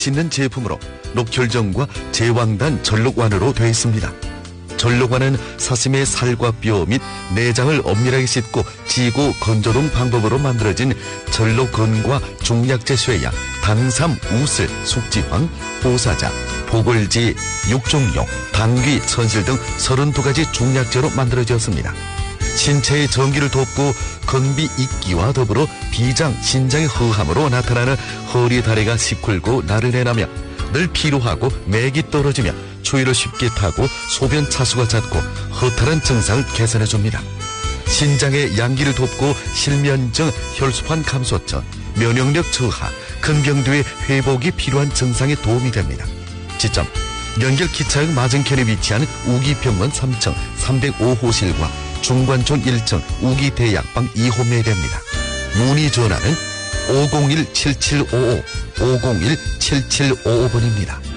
씻는 제품으로 녹혈정과 제왕단 전록완으로 되어 있습니다. 전록완은 사슴의 살과 뼈 및 내장을 엄밀하게 씻고 지고 건조동 방법으로 만들어진 전록건과 중약제 쇠약, 당삼, 우슬, 숙지황, 보사자, 보글지, 육종용, 당귀, 선실 등 32가지 중약제로 만들어졌습니다. 신체의 정기를 돕고 건비 있기와 더불어 비장, 신장의 허함으로 나타나는 허리 다리가 시큰고 날을 내나며 늘 피로하고 맥이 떨어지며 추위를 쉽게 타고 소변 차수가 잦고 허탈한 증상을 개선해줍니다. 신장의 양기를 돕고 실면증, 혈소판 감소증, 면역력 저하, 근경도의 회복이 필요한 증상에 도움이 됩니다. 지점 연결 기차역 맞은편에 위치한 우기병원 3층 305호실과 중관촌 1층 우기대약방 2호매에 됩니다. 문의 전화는 501-7755, 501-7755번입니다.